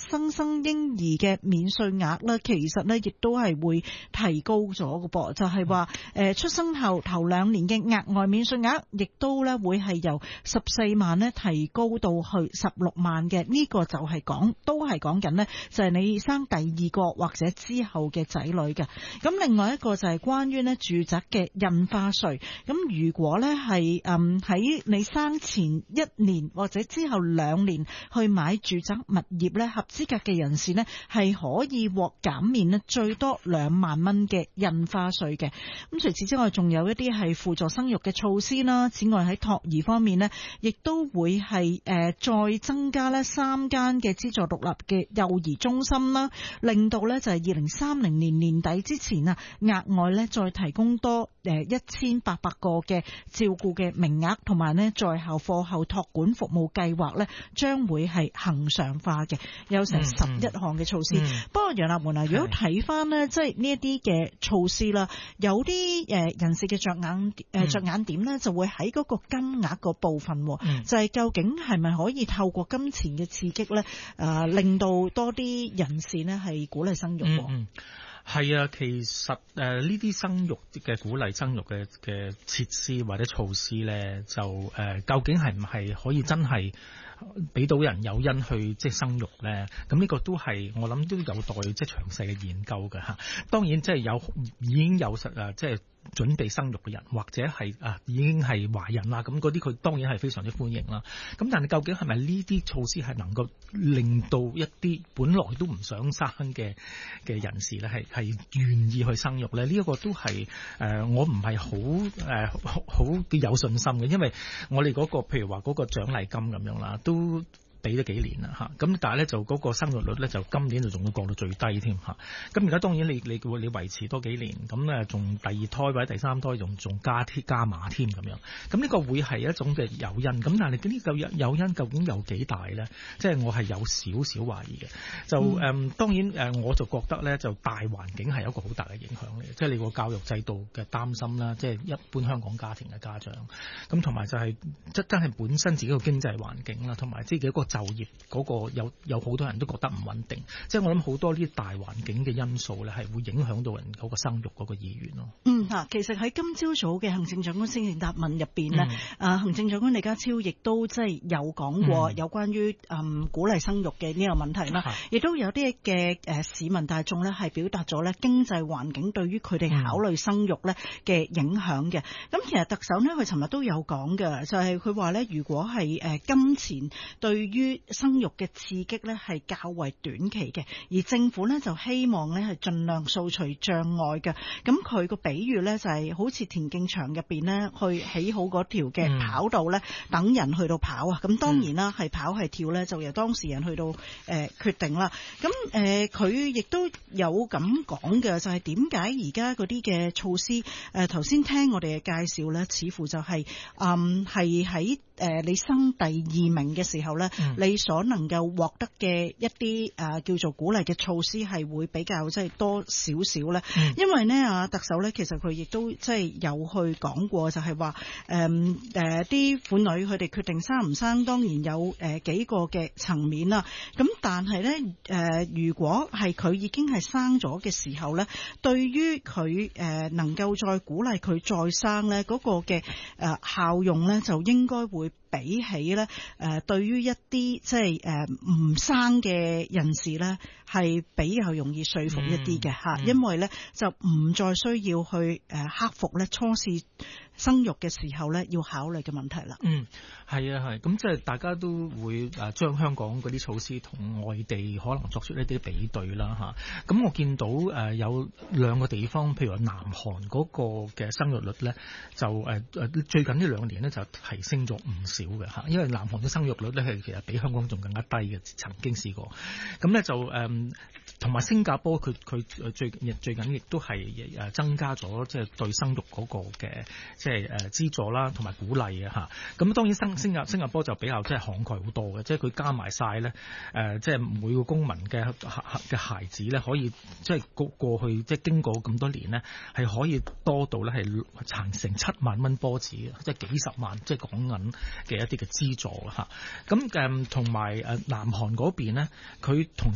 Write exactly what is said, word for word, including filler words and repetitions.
新生嬰兒嘅免稅額咧，其實咧亦都係會提高咗嘅噃，就係話誒出生後頭兩年嘅額外免稅額，亦都咧會係由十四萬咧提高到去十六萬嘅。呢、這個就係講都係講緊呢，就係你生第二個或者之後嘅仔女嘅。咁另外一個就係關於呢住宅嘅印花稅。咁如果咧係誒喺你生前一年或者之後兩年去買住宅物業咧，合資格嘅人士呢係可以獲減免呢最多兩萬蚊嘅印花稅嘅。咁除此之外，仲有一啲係輔助生育嘅措施啦。此外喺托兒方面呢，亦都會係誒、呃、再增加呢三間嘅資助獨立嘅幼兒中心啦，令到呢就係二零三零年年底之前啊，額外呢再提供多誒一千八百個嘅照顧嘅名額，同埋呢在校課後託管服務計劃呢將會係恆常化嘅，有成十一項嘅措施。嗯嗯、不過楊立門啊，如果睇翻呢，即係呢一啲嘅措施啦，有啲誒人士嘅着眼誒着眼點呢，就會喺嗰個金額個部分，嗯、就係究竟係咪可以透過金錢嘅刺激呢，誒、呃、令到多啲人士呢係鼓勵生育。嗯嗯係啊，其實誒呢啲生育嘅鼓勵生育嘅嘅設施或者措施咧，就誒、呃、究竟係唔係可以真係俾到人誘因去即係生育咧？咁呢個都係我諗都有待即係詳細嘅研究嘅嚇。當然即係有已經有實啊，即係準備生育嘅人，或者係啊已經係懷孕啦，咁嗰啲佢當然係非常之歡迎啦。咁但係究竟係咪呢啲措施係能夠令到一啲本來都唔想生嘅嘅人士咧，係係願意去生育咧？呢、這、一個都係誒、呃、我唔係好誒好有信心嘅，因為我哋嗰、那個譬如話嗰個獎勵金咁樣啦，都俾咗幾年啦嚇，咁但係咧就嗰個生育率咧就今年就仲會降到最低添嚇。咁而家當然你你會你維持多幾年，咁咧仲第二胎或者第三胎仲仲加添加碼添咁樣。咁呢個會係一種嘅誘因。咁但係呢個誘因究竟有幾大咧？即係我係有少少懷疑嘅。就誒、嗯嗯、當然誒我就覺得咧就大環境係有一個好大嘅影響嚟。即係你個教育制度嘅擔心啦，即係一般香港家庭嘅家長。咁同埋就係即真係本身自己個經濟環境啦，同埋自己一個就業嗰個有有好多人都覺得唔穩定，即係我諗好多呢啲大環境嘅因素咧，係會影響到人嗰個生育嗰個意願咯。 嗯嚇，其實喺今朝早嘅行政長官施政答問入邊咧，啊、嗯、行政長官李家超亦都即係有講過有關於嗯鼓勵生育嘅呢個問題啦，亦、嗯、都有啲嘅誒市民大眾咧係表達咗咧經濟環境對於佢哋考慮生育咧嘅影響嘅。咁、嗯、其實特首咧佢尋日都有講嘅，就係佢話咧如果係誒金錢對於生育嘅刺激咧係較為短期嘅，而政府咧就希望咧係盡量掃除障礙嘅。咁佢個比喻咧就係好似田徑場入邊咧去起好嗰條嘅跑道咧，嗯、等人去到跑啊。咁當然啦，係、嗯、跑係跳咧就由當事人去到誒、呃、決定啦。咁誒佢亦都有咁講嘅，就係點解而家嗰啲嘅措施誒頭先聽我哋嘅介紹咧，似乎就係嗯係喺誒你生第二名嘅時候咧，嗯、你所能夠獲得嘅一啲誒、呃、叫做鼓勵嘅措施係會比較即係多少少咧，嗯、因為呢啊特首咧其實佢亦都即係有去講過，就係話誒誒啲婦女佢哋決定生唔生，當然有誒、呃、幾個嘅層面啦。咁但係咧誒如果係佢已經係生咗嘅時候咧，對於佢誒能夠再鼓勵佢再生咧嗰、嗰個嘅誒、呃、效用咧，就應該會比起咧，誒、呃，對於一啲即係誒唔生嘅人士咧，係比較容易說服一啲嘅吓，嗯嗯、因為咧就唔再需要去誒、呃、克服咧初試生育嘅時候咧要考慮嘅問題啦。嗯， 係啊，係，咁即係大家都會誒將香港嗰啲措施同外地可能作出一啲比對啦吓。咁我見到誒、呃、有兩個地方，譬如話南韓嗰個嘅生育率咧，就誒誒、呃、最近呢兩年咧就提升咗唔少嘅吓，因為南韓嘅生育率咧係其實比香港仲更加低嘅，曾經試過。咁咧就誒同埋新加坡佢佢最最近亦都係誒增加咗即係對生育嗰個嘅即係誒資助啦，同埋鼓勵嘅吓。咁當然新新加新加坡就比較即係慷慨好多嘅，即係佢加埋晒咧誒，即係每個公民嘅嘅孩子咧可以即係過過去即係經過咁多年咧係可以多到咧係成成七萬蚊波子嘅，即係幾十萬即係港銀嘅一啲嘅資助嚇。咁誒同埋誒南韓嗰邊咧，佢同